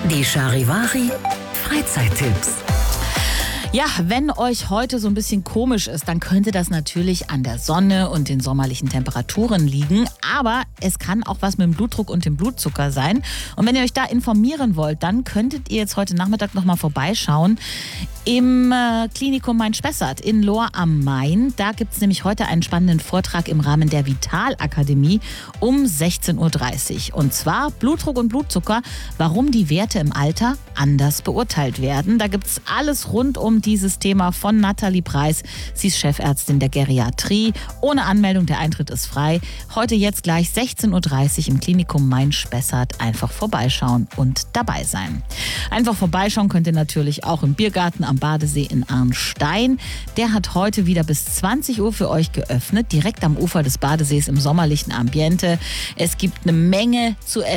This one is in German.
Die Charivari Freizeittipps. Ja, wenn euch heute so ein bisschen komisch ist, dann könnte das natürlich an der Sonne und den sommerlichen Temperaturen liegen. Aber es kann auch was mit dem Blutdruck und dem Blutzucker sein. Und wenn ihr euch da informieren wollt, dann könntet ihr jetzt heute Nachmittag nochmal vorbeischauen im Klinikum Main-Spessart in Lohr am Main. Da gibt es nämlich heute einen spannenden Vortrag im Rahmen der Vitalakademie um 16.30 Uhr. Und zwar Blutdruck und Blutzucker, warum die Werte im Alter anders beurteilt werden. Da gibt es alles rund um dieses Thema von Nathalie Preis. Sie ist Chefärztin der Geriatrie. Ohne Anmeldung, der Eintritt ist frei. Heute jetzt gleich 16.30 Uhr im Klinikum Main-Spessart. Einfach vorbeischauen und dabei sein. Einfach vorbeischauen könnt ihr natürlich auch im Biergarten am Badesee in Arnstein. Der hat heute wieder bis 20 Uhr für euch geöffnet, direkt am Ufer des Badesees im sommerlichen Ambiente. Es gibt eine Menge zu essen.